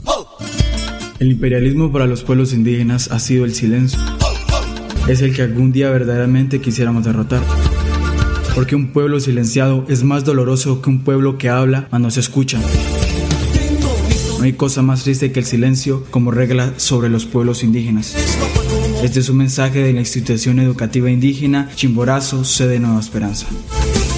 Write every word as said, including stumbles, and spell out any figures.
El imperialismo para los pueblos indígenas ha sido el silencio. Es el que algún día verdaderamente quisiéramos derrotar. Porque un pueblo silenciado es más doloroso que un pueblo que habla mas no se escucha. No hay cosa más triste que el silencio como regla sobre los pueblos indígenas. Este es un mensaje de la institución educativa indígena Chimborazo, sede Nueva Esperanza.